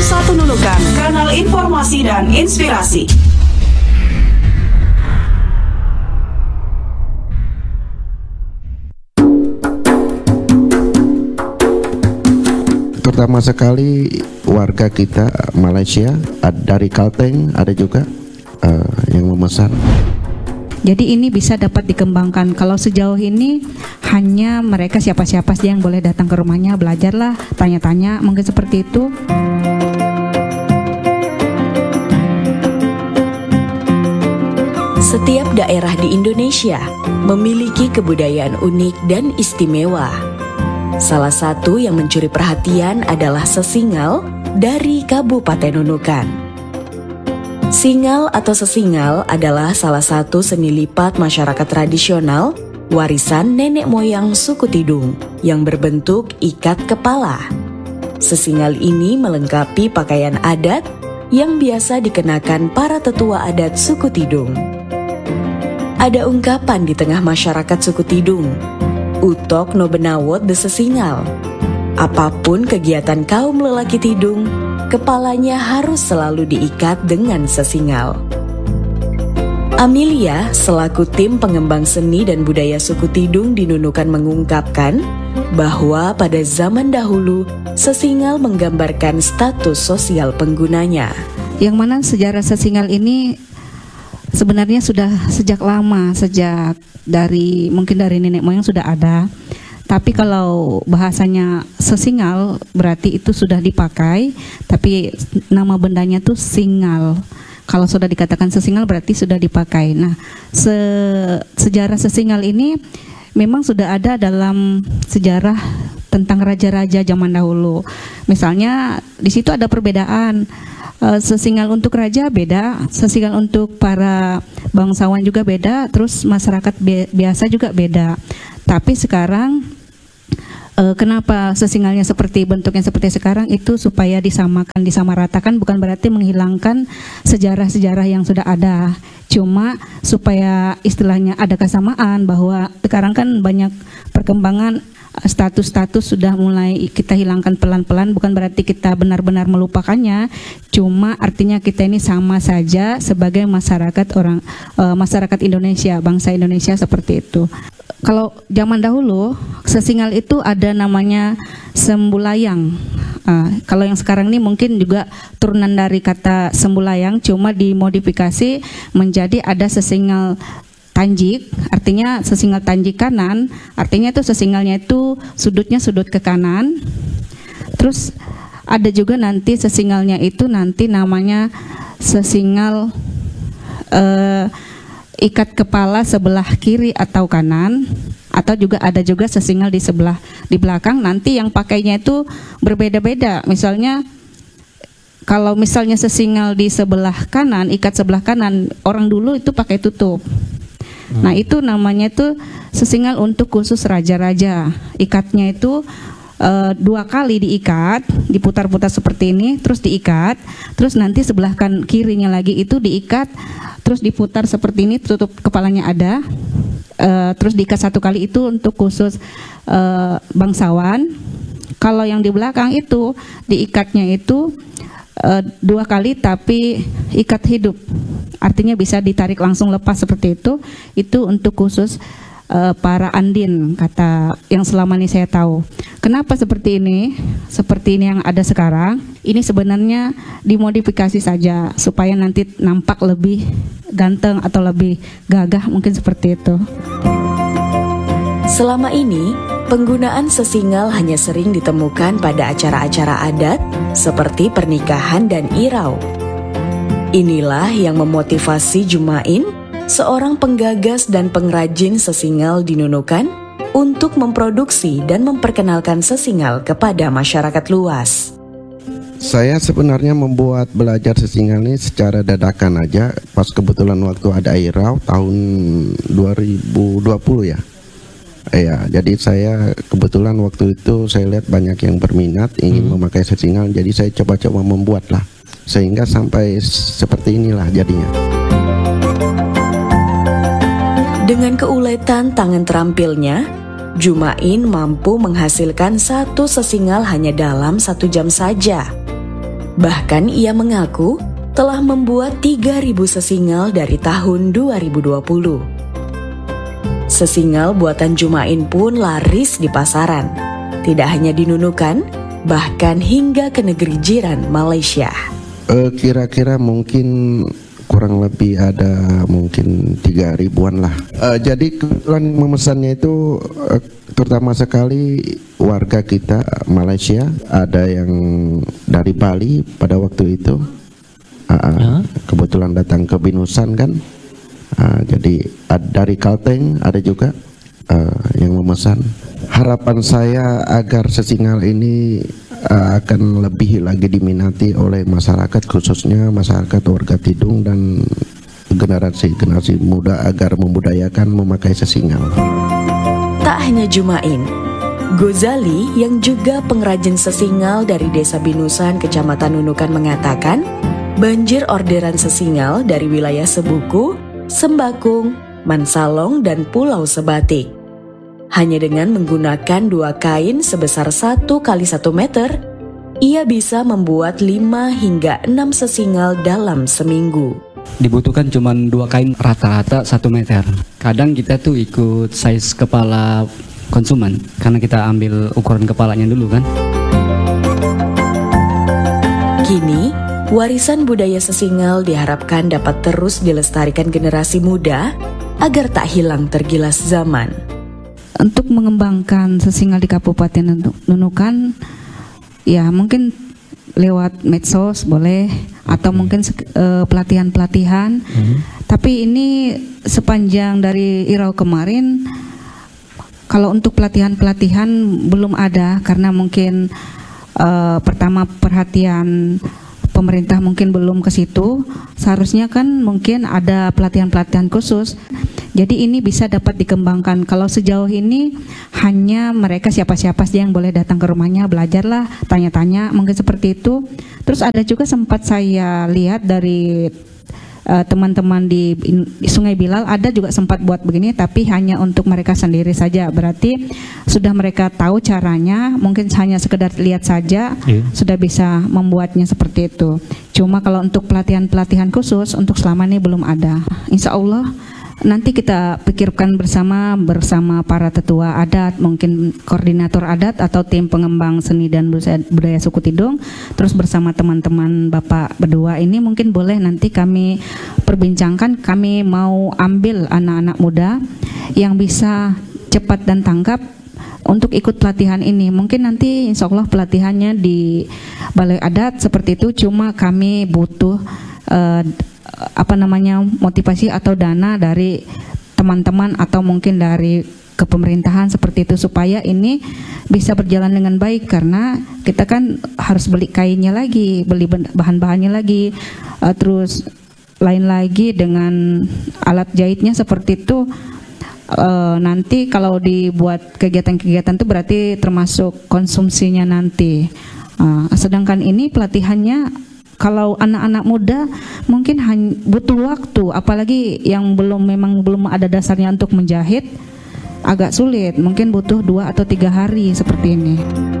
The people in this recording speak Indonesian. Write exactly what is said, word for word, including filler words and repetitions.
satu Nunukan, kanal informasi dan inspirasi. Terutama sekali warga kita Malaysia, dari Kalteng ada juga uh, yang memesan. Jadi ini bisa dapat dikembangkan. Kalau sejauh ini hanya mereka siapa-siapa saja yang boleh datang ke rumahnya, belajarlah, tanya-tanya, mungkin seperti itu. Setiap daerah di Indonesia memiliki kebudayaan unik dan istimewa. Salah satu yang mencuri perhatian adalah sesingal dari Kabupaten Nunukan. Singal atau sesingal adalah salah satu seni lipat masyarakat tradisional warisan nenek moyang suku Tidung yang berbentuk ikat kepala. Sesingal ini melengkapi pakaian adat yang biasa dikenakan para tetua adat suku Tidung. Ada ungkapan di tengah masyarakat suku Tidung, utok no benawot de sesingal. Apapun kegiatan kaum lelaki Tidung, kepalanya harus selalu diikat dengan sesingal. Amelia, selaku tim pengembang seni dan budaya suku Tidung di Nunukan mengungkapkan bahwa pada zaman dahulu, sesingal menggambarkan status sosial penggunanya. Yang mana sejarah sesingal ini sebenarnya sudah sejak lama, sejak dari mungkin dari nenek moyang sudah ada. Tapi kalau bahasanya sesingal berarti itu sudah dipakai, tapi nama bendanya tuh singal. Kalau sudah dikatakan sesingal berarti sudah dipakai. Nah, se sejarah sesingal ini memang sudah ada dalam sejarah tentang raja-raja zaman dahulu. Misalnya di situ ada perbedaan. Sesingal untuk raja beda, sesingal untuk para bangsawan juga beda, terus masyarakat biasa juga beda. Tapi sekarang e, kenapa sesingalnya seperti bentuknya seperti sekarang itu supaya disamakan, disamaratakan, bukan berarti menghilangkan sejarah-sejarah yang sudah ada. Cuma supaya istilahnya ada kesamaan, bahwa sekarang kan banyak perkembangan, status-status sudah mulai kita hilangkan pelan-pelan, bukan berarti kita benar-benar melupakannya, cuma artinya kita ini sama saja sebagai masyarakat orang e, masyarakat Indonesia, bangsa Indonesia seperti itu. Kalau zaman dahulu sesingal itu ada namanya sembulayang. Uh, kalau yang sekarang ini mungkin juga turunan dari kata sembulayang, cuma dimodifikasi menjadi ada sesingal tanjik, artinya sesingal tanjik kanan, artinya itu sesingalnya itu sudutnya sudut ke kanan. Terus ada juga nanti sesingalnya itu nanti namanya sesingal uh, ikat kepala sebelah kiri atau kanan, atau juga ada juga sesingal di sebelah di belakang. Nanti yang pakainya itu berbeda-beda. Misalnya kalau misalnya sesingal di sebelah kanan, ikat sebelah kanan, orang dulu itu pakai tutup. Nah itu namanya itu sesingal untuk khusus raja-raja. Ikatnya itu e, dua kali diikat, diputar-putar seperti ini, terus diikat, terus nanti sebelah kan kirinya lagi itu diikat, terus diputar seperti ini, tutup kepalanya ada, e, terus diikat satu kali itu untuk khusus e, bangsawan. Kalau yang di belakang itu diikatnya itu e, dua kali tapi ikat hidup. Artinya bisa ditarik langsung lepas seperti itu. Itu untuk khusus uh, para andin, kata yang selama ini saya tahu. Kenapa seperti ini? Seperti ini yang ada sekarang. Ini sebenarnya dimodifikasi saja supaya nanti nampak lebih ganteng atau lebih gagah, mungkin seperti itu. Selama ini, penggunaan sesingal hanya sering ditemukan pada acara-acara adat seperti pernikahan dan irau. Inilah yang memotivasi Jumain, seorang penggagas dan pengrajin sesingal di Nunukan, untuk memproduksi dan memperkenalkan sesingal kepada masyarakat luas. Saya sebenarnya membuat belajar sesingal ini secara dadakan aja, pas kebetulan waktu ada irau tahun dua ribu dua puluh ya. Ya, jadi saya kebetulan waktu itu saya lihat banyak yang berminat ingin hmm. memakai sesingal, jadi saya coba-coba membuat lah. Sehingga sampai seperti inilah jadinya. Dengan keuletan tangan terampilnya, Jumain mampu menghasilkan satu sesingal hanya dalam satu jam saja. Bahkan ia mengaku telah membuat tiga ribu sesingal dari tahun dua ribu dua puluh. Sesingal buatan Jumain pun laris di pasaran. Tidak hanya di Nunukan, bahkan hingga ke negeri jiran Malaysia. Uh, kira-kira mungkin kurang lebih ada mungkin tiga ribuan lah. Uh, jadi kebetulan memesannya itu uh, terutama sekali warga kita Malaysia, ada yang dari Bali pada waktu itu. Uh, uh, kebetulan datang ke Binusan kan. Uh, jadi ad, dari Kalteng ada juga uh, yang memesan. Harapan saya agar sesingal ini uh, akan lebih lagi diminati oleh masyarakat, khususnya masyarakat warga Tidung dan generasi-generasi muda agar membudayakan memakai sesingal. Tak hanya Jumain, Gozali yang juga pengrajin sesingal dari Desa Binusan, Kecamatan Nunukan mengatakan banjir orderan sesingal dari wilayah Sebuku, Sembakung, Mansalong, dan Pulau Sebatik. Hanya dengan menggunakan dua kain sebesar satu kali satu meter, ia bisa membuat lima hingga enam sesingal dalam seminggu. Dibutuhkan cuma dua kain rata-rata satu meter. Kadang kita tuh ikut size kepala konsumen, karena kita ambil ukuran kepalanya dulu kan. Kini, warisan budaya sesingal diharapkan dapat terus dilestarikan generasi muda agar tak hilang tergilas zaman. Untuk mengembangkan sesingal di Kabupaten Nunukan, ya mungkin lewat medsos boleh, atau mungkin uh, pelatihan-pelatihan. Hmm. Tapi ini sepanjang dari Irau kemarin, kalau untuk pelatihan-pelatihan belum ada, karena mungkin uh, pertama perhatian pemerintah mungkin belum ke situ. Seharusnya kan mungkin ada pelatihan-pelatihan khusus. Jadi ini bisa dapat dikembangkan. Kalau sejauh ini hanya mereka siapa-siapa saja yang boleh datang ke rumahnya, belajarlah, tanya-tanya, mungkin seperti itu. Terus ada juga sempat saya lihat dari uh, teman-teman di, di Sungai Bilal, ada juga sempat buat begini, tapi hanya untuk mereka sendiri saja. Berarti sudah mereka tahu caranya, mungkin hanya sekedar lihat saja, yeah. sudah bisa membuatnya seperti itu. Cuma kalau untuk pelatihan-pelatihan khusus untuk selama ini belum ada. Insya Allah nanti kita pikirkan bersama bersama para tetua adat, mungkin koordinator adat atau tim pengembang seni dan budaya suku Tidung, terus bersama teman-teman Bapak berdua ini mungkin boleh nanti kami perbincangkan. Kami mau ambil anak-anak muda yang bisa cepat dan tanggap untuk ikut pelatihan ini. Mungkin nanti insya Allah pelatihannya di Balai Adat seperti itu, cuma kami butuh uh, apa namanya motivasi atau dana dari teman-teman atau mungkin dari kepemerintahan seperti itu, supaya ini bisa berjalan dengan baik, karena kita kan harus beli kainnya lagi, beli bahan-bahannya lagi, uh, terus lain lagi dengan alat jahitnya seperti itu. Uh, nanti kalau dibuat kegiatan-kegiatan itu berarti termasuk konsumsinya nanti. Uh, sedangkan ini pelatihannya kalau anak-anak muda mungkin hanya butuh waktu, apalagi yang belum memang belum ada dasarnya untuk menjahit, agak sulit, mungkin butuh dua atau tiga hari seperti ini.